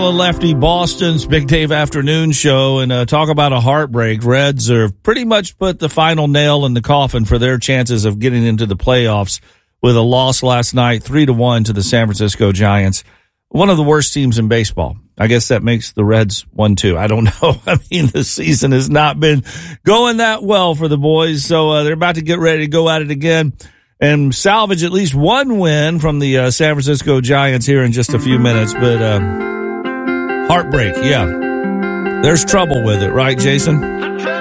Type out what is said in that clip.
Lefty Boston's Big Dave Afternoon Show, and talk about a heartbreak. Reds are pretty much put the final nail in the coffin for their chances of getting into the playoffs with a loss last night, 3-1 to the San Francisco Giants. One of the worst teams in baseball. I guess that makes the Reds one too. I don't know. I mean, the season has not been going that well for the boys, so they're about to get ready to go at it again and salvage at least one win from the San Francisco Giants here in just a few minutes. But heartbreak, yeah. There's trouble with it, right, Jason?